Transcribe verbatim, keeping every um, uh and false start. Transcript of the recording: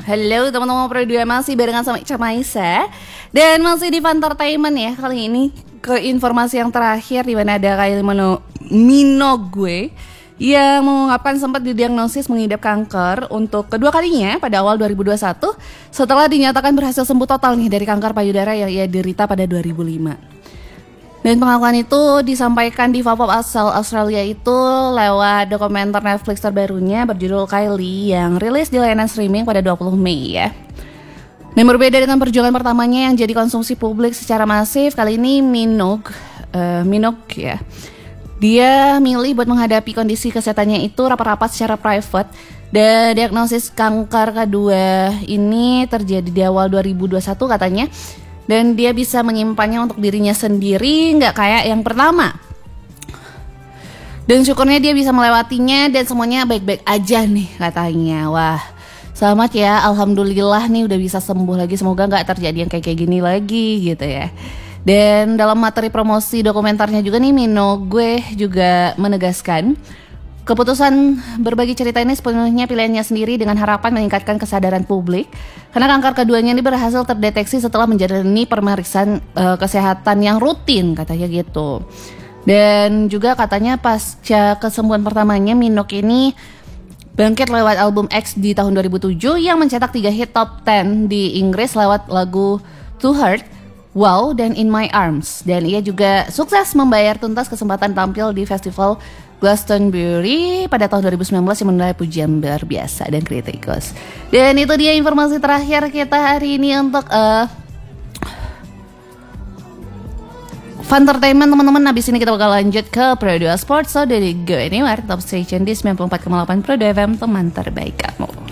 Halo teman-teman Pro dua, masih barengan sama Ica Maisa. Dan masih di Fantertainment ya. Kali ini ke informasi yang terakhir, di mana ada Kylie Minogue yang mengungkapkan sempat didiagnosis mengidap kanker untuk kedua kalinya pada awal dua ribu dua puluh satu, setelah dinyatakan berhasil sembuh total nih dari kanker payudara yang ia derita pada dua ribu lima. Dan pengakuan itu disampaikan di pop-up asal Australia itu lewat dokumenter Netflix terbarunya berjudul Kylie yang rilis di layanan streaming pada dua puluh Mei ya. Dan berbeda dengan perjuangan pertamanya yang jadi konsumsi publik secara masif, kali ini Minogue, uh, Minogue ya, dia milih buat menghadapi kondisi kesehatannya itu rapat-rapat secara private. Dan diagnosis kanker kedua ini terjadi di awal dua ribu dua puluh satu katanya. Dan dia bisa menyimpannya untuk dirinya sendiri, nggak kayak yang pertama. Dan syukurnya dia bisa melewatinya dan semuanya baik-baik aja nih katanya. Wah, selamat ya, alhamdulillah nih udah bisa sembuh lagi. Semoga nggak terjadi yang kayak kayak gini lagi gitu ya. Dan dalam materi promosi dokumenternya juga nih, Minogue juga menegaskan keputusan berbagi cerita ini sepenuhnya pilihannya sendiri dengan harapan meningkatkan kesadaran publik. Karena kanker keduanya ini berhasil terdeteksi setelah menjalani pemeriksaan uh, kesehatan yang rutin katanya gitu. Dan juga katanya pasca kesembuhan pertamanya, Minogue ini bangkit lewat album X di tahun dua ribu tujuh yang mencetak tiga hit top sepuluh di Inggris lewat lagu To Hurt, Wow, dan In My Arms. Dan ia juga sukses membayar tuntas kesempatan tampil di festival Glastonbury pada tahun dua ribu sembilan belas yang menuai pujian luar biasa dan kritikus. Dan itu dia informasi terakhir kita hari ini untuk uh, Fantertainment teman-teman. Habis ini kita bakal lanjut ke Pro dua Sports. So dari Go Anywhere, top station di sembilan puluh empat koma delapan Pro dua F M, teman terbaik kamu.